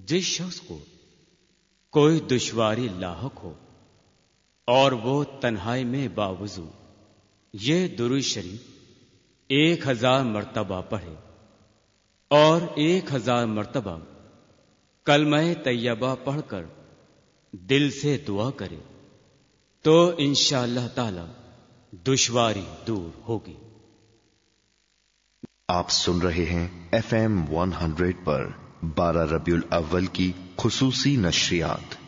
जिस शख्स को कोई दुश्वारी लाहक हो और वो तन्हाई में बावजू ये दुरूद शरीफ 1000 मर्तबा पढ़े और 1000 मर्तबा कलमे तैयबा पढ़कर दिल से दुआ करे तो इंशाअल्लाह ताला दुश्वारी दूर होगी। आप सुन रहे हैं FM 100 पर 12 रबीउल अव्वल की खुसूसी नशरियात।